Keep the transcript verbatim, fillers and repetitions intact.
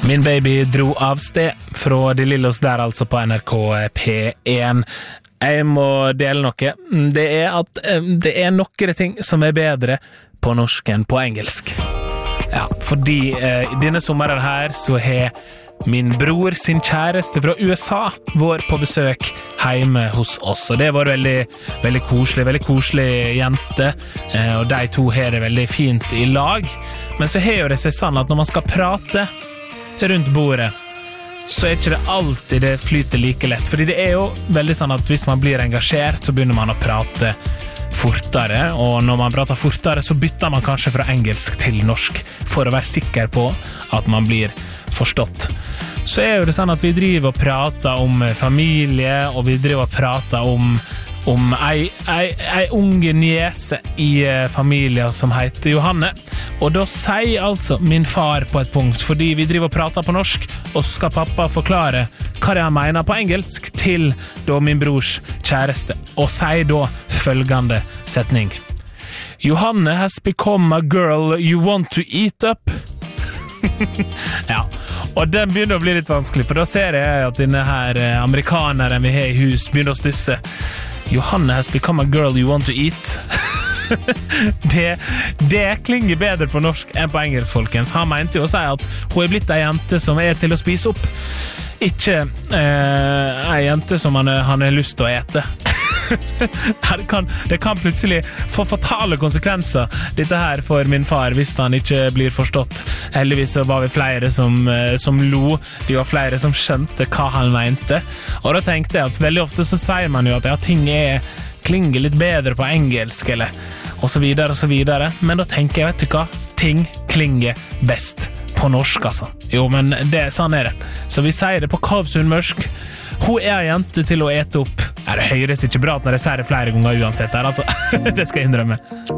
Min baby dro av sted fra De Lillos der altså på N R K P én. Jeg må dele noe. Det er at det er noen ting som er bedre på norsk enn på engelsk. Ja, fordi eh, denne sommeren her så har min bror sin kjæreste fra U S A var på besøk hjemme hos oss, og det var veldig, veldig koselig, veldig koselig jente, eh, og de to har det veldig fint i lag. Men så har jo det seg sånn at når man skal prate rundt bordet, så er ikke det alltid det flyter like lett, fordi det er jo veldig sånn at hvis man blir engasjert, så begynner man å prate fortere, og når man prater fortere, så bytter man kanskje fra engelsk til norsk, for å være sikker på at man blir forstått. Så er jo det sånn at vi driver og prater om familie, og vi driver og prater om om ei, ei, ei unge niese i familien som heter Johanne. Og da sier altså min far på et punkt, fordi vi driver og prater på norsk, og så skal pappa forklare hva det han mener på engelsk til da min brors kjæreste, og sier da følgende setning. Johanne has become a girl you want to eat up. Ja, og den begynner å bli litt vanskelig, for da ser jeg at denne her amerikaneren vi har i hus begynner å stusse. Johanne has become a girl you want to eat. det, det klinger bedre på norsk enn på engelsk, folkens. Han mente jo å si at hun er blitt en jente som er til å spise opp. Ikke eh, en jente som han, han har lyst til å ete. det, kan, det kan plutselig få fatale konsekvenser, dette her for min far, hvis han ikke blir forstått. Heldigvis så var vi flere som, som lo. Vi var flere som skjønte hva han mente. Og da tenkte jeg at veldig ofte så sier man jo at ja, ting er, klinger litt bedre på engelsk, eller og så videre og så videre. Men da tenker jeg, vet du hva? Ting klinger best på norsk, altså. Jo, men det, sånn er det. Så vi sier det på Kalvsundmørsk. Hun er en jente til å ete opp. Ja, det høres ikke bra når jeg sier det flere ganger uansett her, altså. Det skal jeg innrømme.